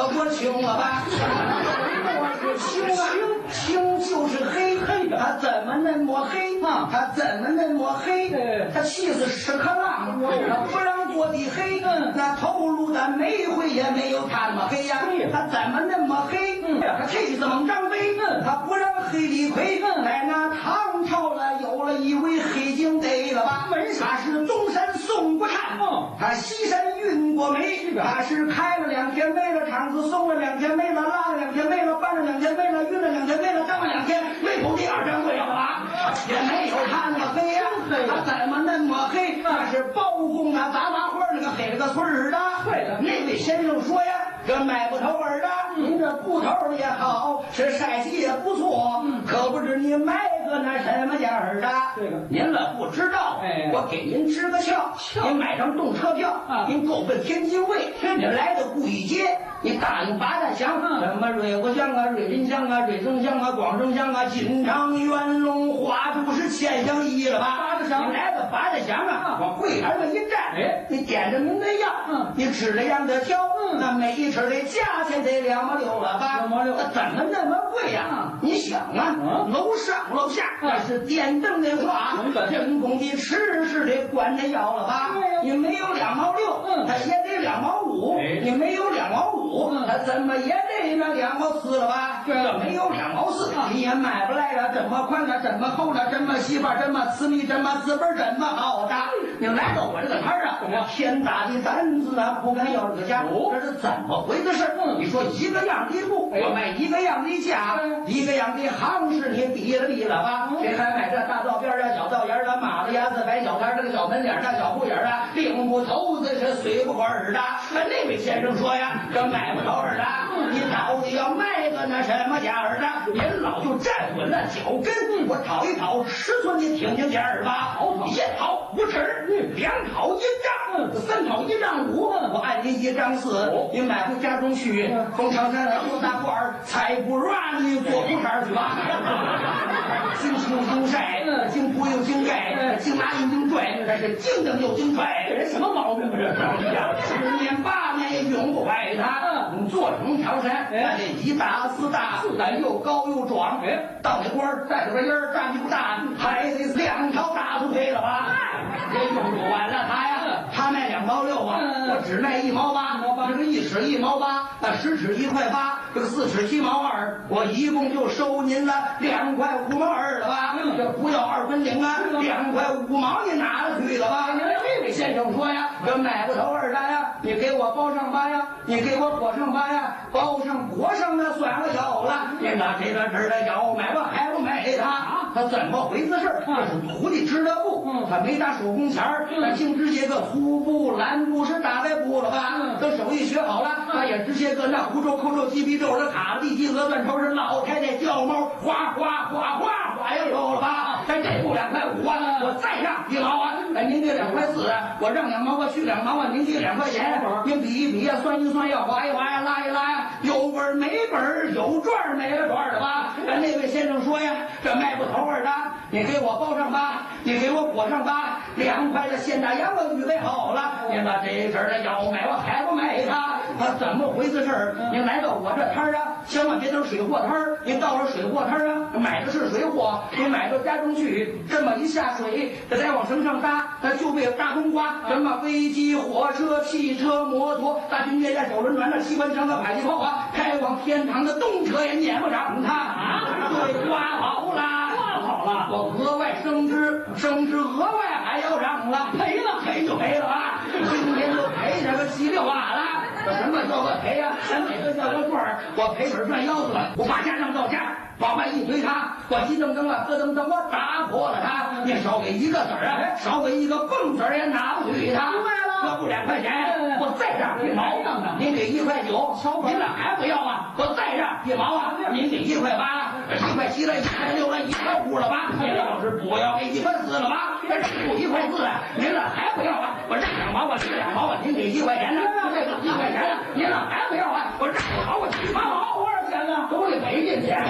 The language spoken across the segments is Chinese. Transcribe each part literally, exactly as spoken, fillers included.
色不清了吧？我是青啊，青就是黑，黑的，他怎么那么黑啊？他怎么那么黑？他气死屎壳郎，他不让过的黑，那头颅的煤灰也没有他那么黑呀。他怎么那么黑？他气死猛张飞，他不让黑李逵。在那唐朝了，有了一位黑警得了吧？他是东山宋国禅，他西山运过煤，他是开了两天煤了，厂子送了两天煤了，拉了两天煤了，搬了两天煤了，运了两天煤了，张了两天煤土第二掌柜了吧？也没有他那么黑呀，他怎么那么黑？那是包公啊，杂麻花那个黑了个村儿的。对的，那位先生说呀，这买不头儿的，您这布头也好，是晒洗也不错，可不知你买个那什么价儿的？这个您了不知道，哎，我给您支个窍，您买张动车票，您够奔天津卫，您来到故意街，你答应八大乡，什么瑞国乡啊、瑞林乡啊、瑞增乡啊、广正乡啊、金昌、元龙、花都是千乡一了吧？八大乡，你来到八大乡啊，往柜台上一站，哎，你点着您的药，嗯，你吃了样的挑，嗯，那每一吃的价钱得两毛六了吧？两毛六，那怎么那么贵呀？你想啊，楼上楼下那是电灯的话，人工的吃是得管着要了吧？你没有两毛六，嗯，他也得两毛五，你没有两毛五，他怎么也得那两毛四了吧？这没有两毛四，你也买不来了。这么宽了，这么厚了，这么细吧，这么私密，这么资本，这么好的。你来到我这个摊儿啊，我天大的胆子啊，不敢要这个价，这是怎么回事？你说一个样的布，我卖一个样的价，一个样的行市，你比了比了吧？谁还买这大道边啊、小道沿的马子牙子白小摊这个小门脸大小铺眼啊，领不头子是随不儿的。那位先生说呀，这买不头儿的，你到底要卖个那什么价儿的？您老就站稳了脚跟，我讨一讨尺寸，你听听价儿吧。一讨五尺，两讨一丈，三讨一丈五，我按您一丈四，你买回家中去，从长山上有大罐儿，才不让你做铺摊去吧。经青经晒，经铺又经盖，经拿又经拽，这是经蹬又经拽，这人什么毛病啊？这十年八年也永不坏他。你做成长山，那得一大四大，四大又高又壮。到那官儿带着个烟儿，站不大，还得两条大腿配了吧？也用不完了他呀。他卖两毛六啊，我只卖一毛八。这个一尺一毛八，那十尺一块八，这个四尺七毛二，我一共就收您了两块五毛二了吧？这不要二分零啊，两块五毛你拿了去了吧？这位先生说呀，这买不头二的呀，你给我包上吧呀，你给我裹上吧呀，包上裹上那算我有了。你拿这个这的要买我还不买他？他怎么回事？这是徒弟织的布，他没打手工钱儿，他净织些个粗布、蓝布是大白布了吧？等手艺学好了，他也织些个那胡诌、扣诌、鸡皮皱的卡地鸡鹅断头是老太太掉毛，哗哗哗哗哗又有了吧？咱这布两块五啊，我再让一毛啊，哎，您给两块四啊，我让两毛啊，去两毛啊，您给两块钱，您比一比呀，算一算呀，划一划呀，拉一拉呀，有本儿没本儿，有赚儿没了赚儿的吧？那位先生说呀，这卖不头儿的，你给我包上吧，你给我裹上吧，两块的现大洋我预备好了，您把这事儿的要买我还不买他？他怎么回事儿？您来到我这摊儿啊，千万别等水货摊儿，您到了水货摊儿啊，买的是水货，您买到家中去，这么一下水，这再往绳上搭，那就被大冬瓜，什么飞机、火车、汽车、摩托、大军列战、小轮船、那机关枪的迫击炮啊，开往天堂的动车也撵不上他啊！对，刮好了，刮好了，我额外升职，升职额外还要涨了，赔了赔就赔了啊！今天就赔这个稀里哗啦。什么叫我赔呀？咱每个叫个赚儿，我赔本赚腰子了，我把家当到家，往外一推他，我急噔噔啊，咯噔噔，我打破了他。你少给一个子儿啊，少给一个蹦子儿也拿不去他。明白了，这不两块钱，我再让一毛，您给一块九，您俩还不要啊？我再让一毛啊，您给一块八，一块七了，一块六了，一块五了吧？您要是不要给一块四了吧？这不一块四啊，您俩还不要啊？我让两毛，我给两毛啊，您给一块钱呢？这个一块钱呢，您俩还不要啊？我让两毛，我七八毛，多少钱呢？都得赔进去。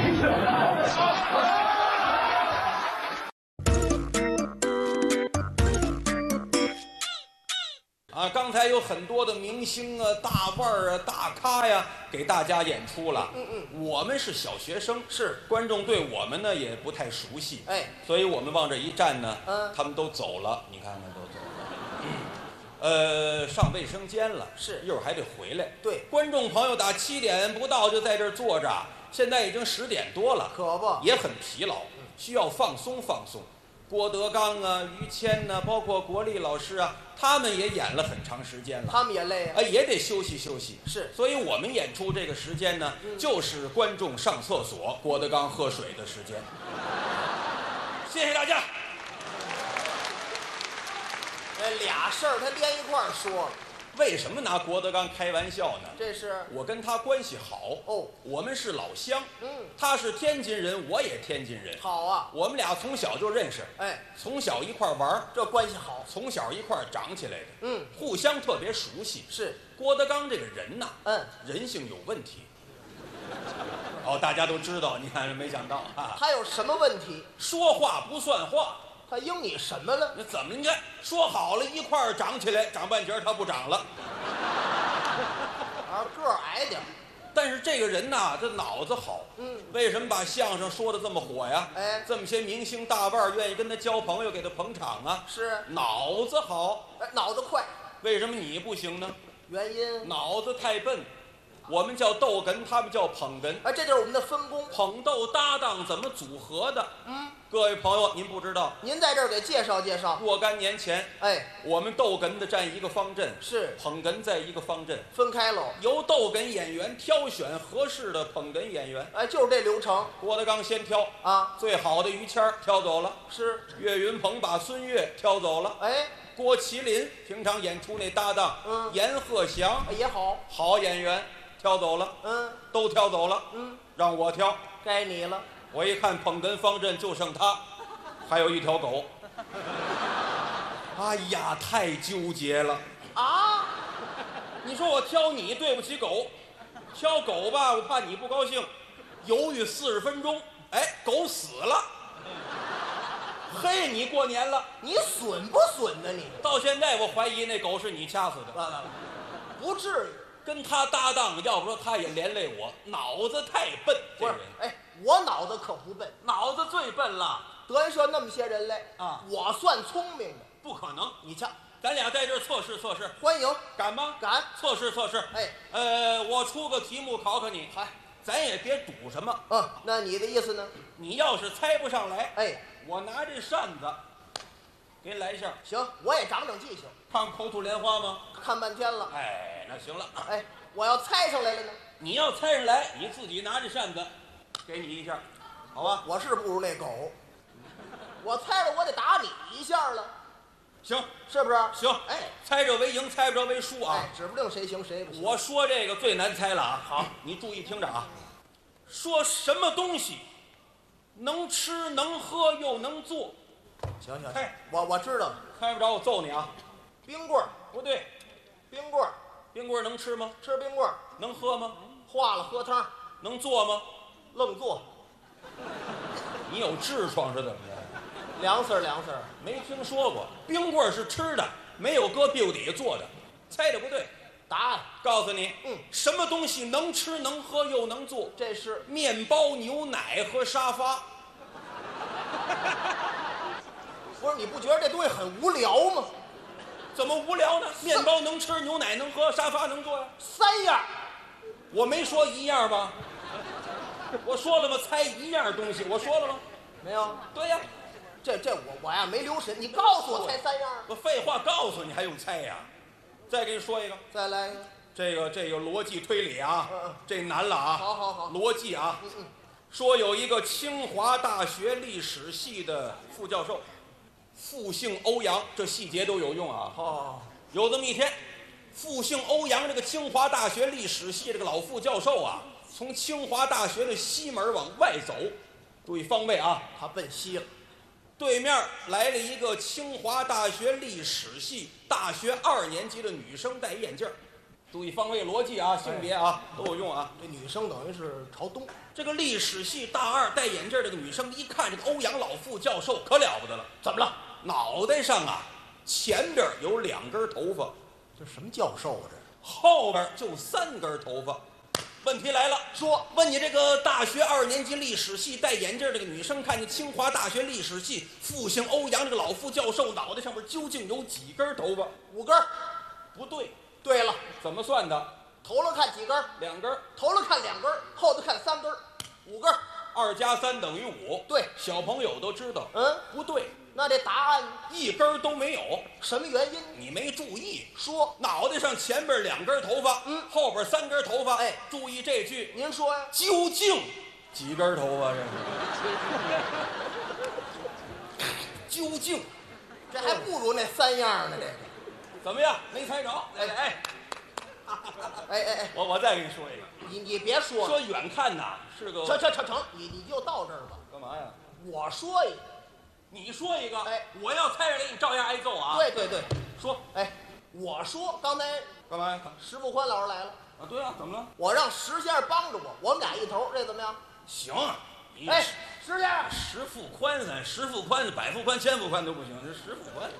啊，刚才有很多的明星啊、大腕儿啊、大咖呀，给大家演出了。 嗯嗯， 我们是小学生， 是观众对我们呢也不太熟悉， 哎， 所以我们往这一站呢， 嗯他们都走了，你看看都走了。呃，上卫生间了， 是一会儿还得回来。 对， 观众朋友打七点不到就在这儿坐着，现在已经十点多了， 可不也很疲劳，需要放松放松。郭德纲啊、于谦呐、包括国立老师啊，他们也演了很长时间了， 他们也累啊。 哎，也得休息休息。 是， 所以我们演出这个时间呢， 嗯就是观众上厕所、郭德纲喝水的时间。谢谢大家。 哎，俩事儿他连一块儿说了， 为什么拿郭德纲开玩笑呢？ 这是我跟他关系好哦， 我们是老乡， 嗯， 他是天津人，我也天津人， 好啊。 我们俩从小就认识， 哎， 从小一块玩儿， 这关系好。 从小一块儿长起来的， 嗯， 互相特别熟悉。 是， 郭德纲这个人呐， 嗯， 人性有问题。哦，大家都知道，你看没想到啊， 他有什么问题？ 说话不算话。 他应你什么了？ 那怎么？你看说好了一块儿长起来，长半截儿他不长了。 啊，个儿矮点儿。 但是这个人呐，这脑子好。 嗯， 为什么把相声说的这么火呀？ 哎， 这么些明星大腕儿愿意跟他交朋友，给他捧场啊。 是， 脑子好。 哎，脑子快。 为什么你不行呢？ 原因？ 脑子太笨。我们叫逗哏，他们叫捧哏。 哎，这就是我们的分工。 捧逗搭档怎么组合的？ 嗯， 各位朋友，您不知道， 您在这儿给介绍介绍。 若干年前， 哎， 我们逗哏的站一个方阵， 是捧哏在一个方阵， 分开喽。 由逗哏演员挑选合适的捧哏演员。 哎，就是这流程郭德纲先挑啊。 最好的于谦儿挑走了， 是。 岳云鹏把孙越挑走了。 哎， 郭麒麟平常演出那搭档， 嗯， 阎鹤祥也好， 好演员，挑走了， 嗯， 都挑走了， 嗯， 让我挑。 该你了。 我一看捧哏方阵就剩他，还有一条狗。哎呀，太纠结了啊！ 你说我挑你对不起狗，挑狗吧，我怕你不高兴，犹豫四十分钟，哎，狗死了。嘿，你过年了， 你损不损呢你？ 到现在我怀疑那狗是你掐死的。 完了，不至于。 跟他搭档，要不说他也连累我，脑子太笨。 不是这人， 哎，我脑子可不笨， 脑子最笨了德云社那么些人来啊， 我算聪明的。 不可能。 你瞧， 咱俩在这儿测试测试， 欢迎， 敢吗？ 敢。 测试测试。 哎， 呃，我出个题目考考你， 嗨， 咱也别赌什么。 嗯，那你的意思呢？ 你要是猜不上来， 哎， 我拿这扇子给你来一下， 行，我也长长记性。 看口吐莲花吗？ 看半天了。 哎，那行了。 哎，我要猜上来了呢？ 你要猜上来，你自己拿着扇子，给你一下，好吧？ 我是不如那狗，我猜了我得打你一下了， 行， 是不是？ 行， 哎， 猜着为赢，猜不着为输啊。 哎，指不定谁行谁不行。 我说这个最难猜了啊！好，你注意听着啊。说什么东西能吃能喝又能做？ 行行行猜， 我我知道了。 猜不着我揍你啊！ 冰棍儿， 不对， 冰棍儿， 冰棍儿能吃吗？ 吃冰棍儿， 能喝吗？ 化了喝汤， 能做吗？ 愣做， 你有痔疮是怎么着？ 凉丝儿凉丝儿。 没听说过，冰棍儿是吃的，没有搁屁股底下做的。猜的不对， 答案， 告诉你， 嗯， 什么东西能吃能喝又能做？ 这是面包、牛奶和沙发。 不是？你不觉得这东西很无聊吗？ 怎么无聊呢？面包能吃，牛奶能喝，沙发能坐呀。 三样， 我没说一样吧？我说了吗？猜一样东西，我说了吗？ 没有？ 对呀， 这这我我呀没留神，你告诉我猜三样。 我废话告诉你还用猜呀？再给你说一个， 再来一个。 这个这个逻辑推理啊， 嗯嗯这难了啊。 好好好， 逻辑啊， 嗯嗯， 说有一个清华大学历史系的副教授，复姓欧阳，这细节都有用啊。 哦， 有这么一天，复姓欧阳这个清华大学历史系这个老副教授啊，从清华大学的西门往外走，注意方位啊， 他奔西了。 对面来了一个清华大学历史系大学二年级的女生，戴眼镜儿。注意方位逻辑啊，性别啊都有用啊。 这女生等于是朝东。 这个历史系大二戴眼镜儿这个女生一看这个欧阳老副教授可了不得了，怎么了？脑袋上啊前边有两根头发， 这什么教授啊？这后边就三根头发。问题来了， 说问你这个大学二年级历史系戴眼镜这个女生，看见清华大学历史系复姓欧阳这个老副教授脑袋上面究竟有几根头发？ 五根儿。 不对， 对了， 怎么算的？ 头了看几根儿？ 两根儿。 头了看两根儿，后头看三根儿，五根儿。 二加三等于五。 对， 小朋友都知道。 嗯， 不对， 那这答案一根儿都没有。 什么原因？ 你没注意， 说脑袋上前边两根头发， 嗯， 后边三根头发。 哎， 注意这句， 您说呀？ 究竟几根头发？这是究竟， 这还不如那三样呢。这个怎么样？没猜着？哎哎哎哎哎， 我我再给你说一个， 你你别说了， 说远看呐是个成成成成，你你就到这儿吧。 干嘛呀？ 我说一个， 你说一个， 哎， 我要猜着给你照样挨揍啊！ 对对对， 说， 哎，我说刚才干嘛呀？ 石富宽老师来了， 啊，对啊，怎么了？ 我让石先生帮着我，我们俩一头，这怎么样？ 行，你哎，石先生， 十副宽咱十副宽，百副宽、千副宽都不行，这十副宽。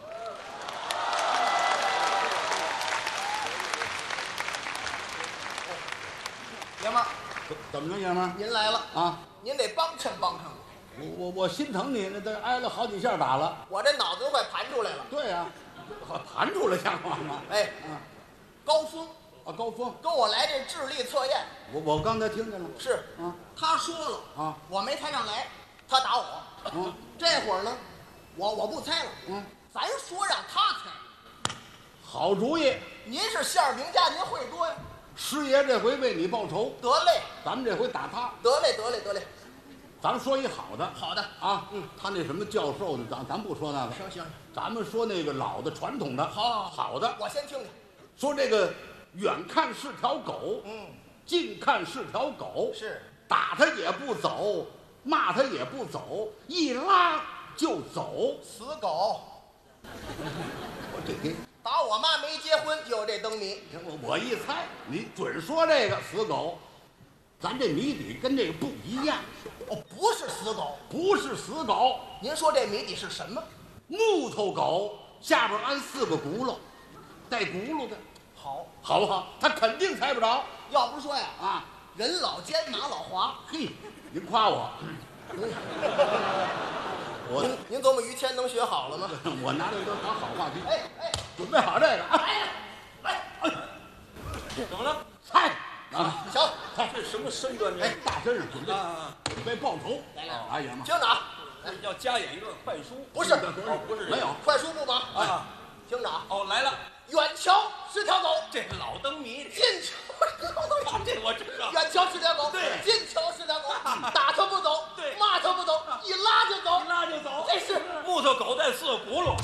爷们儿， 怎么着，爷们儿您来了， 啊？ 您得帮衬帮衬我， 我我我心疼你，那都挨了好几下打了。 我这脑子都快盘出来了。 对呀、啊，盘出来像话吗？ 哎， 啊高峰啊，高峰， 跟我来这智力测验， 我我刚才听见了。 是啊， 他说了啊， 我没猜上来，他打我。 嗯， 这会儿呢，我我不猜了， 嗯， 咱说让他猜。 好主意， 您是相声名家，您会多呀。 师爷这回为你报仇， 得嘞， 咱们这回打他。 得嘞，得嘞，得嘞。 咱们说一好的好的， 啊，嗯，他那什么教授的，咱咱不说那个， 行行， 咱们说那个老的传统的， 好好的。 我先听听。 说这个远看是条狗， 嗯， 近看是条狗， 是打他也不走，骂他也不走，一拉就走。 死狗， 我这给打我妈没结婚就有这灯谜。 我我一猜，你准说这个死狗，咱这谜底跟这个不一样， 哦，不是死狗， 不是死狗， 您说这谜底是什么？ 木头狗下边安四个轱辘，带轱辘的， 好， 好不好？他肯定猜不着要不是说呀， 啊！ 人老奸马老滑。 嘿，您夸我，我您您琢磨于谦能学好了吗？ 我拿这个当好话题， 哎哎， 准备好这个啊！ 来来，哎， 怎么了？ 猜啊！ 行， 这什么身段？这哎，大身上准备啊， 准备报仇， 来来哎呀妈！ 听着啊， 要加演一段快书？ 不是哦，不是这个没有快书不忙啊。 听着啊， 哦，来了， 远瞧是条狗， 这老灯谜， 近瞧是条狗， 这我知道。 远瞧是条狗， 对近瞧是条狗，打它不走， 对骂它不走，一拉就走， 一拉就走， 这是木头狗带四个轱辘，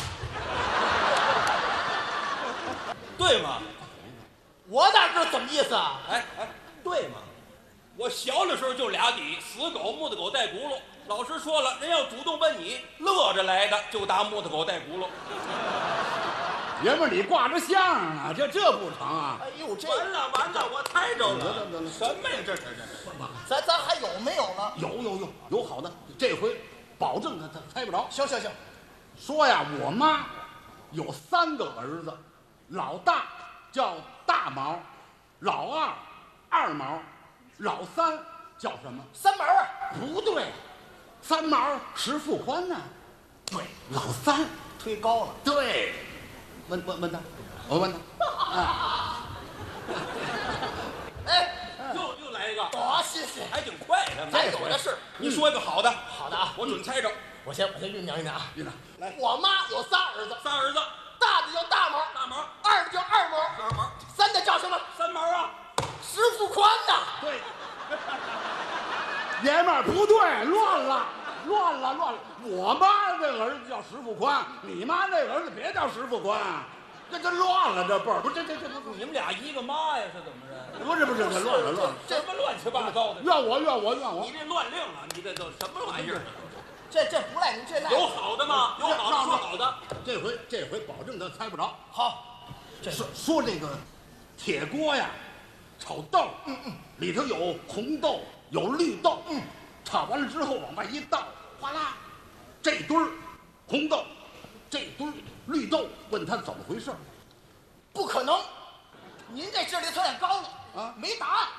对吗？ 我哪知道怎么意思啊？ 哎哎，对吗？我小的时候就俩底，死狗、木头狗带轱辘。老师说了，人要主动问你，乐着来的就答木头狗带轱辘。 爷们儿，你挂着相声呢，这这不成啊？ 哎呦，这完了完了，我猜着得了。 了得了什么呀？这这这咱咱还有没有了？ 有有有有好的，这回保证他他猜不着。 行行行， 说呀，我妈有三个儿子，老大叫大毛，老二二毛，老三叫什么？ 三毛啊， 不对，三毛石富宽呢？对，老三推高了。 对。问问问他，我问他啊， 哎， 又又来一个， 多谢谢， 还挺快的。 咱有的是。 你说一个好的， 好的啊， 我准猜着。 我先我先酝酿酝酿啊。 院长来， 我妈有仨儿子， 仨儿子， 大的叫大毛， 大毛、 二的叫二毛， 二毛、 三的叫什么？ 三毛啊。 石富宽呐。 对，爷们儿不对，乱了。乱了乱了！我妈这个儿子叫石富宽，你妈那个儿子别叫石富宽，这这乱了，这辈儿不这这这不你们俩一个妈呀？是怎么着？ 不是不是这乱了乱了！ 什么乱七八糟的？ 怨我怨我怨我你！这乱令啊！你这都什么玩意儿？ 这这不赖您，这赖有好的吗？有好的说好的。 这回这回保证他猜不着。 好。这说说这个铁锅呀，炒豆，嗯嗯，里头有红豆有绿豆，嗯，炒完了之后往外一倒，哗啦，这堆儿红豆，这堆儿绿豆，问他怎么回事儿。 不可能，您这智力测验高了啊没答案。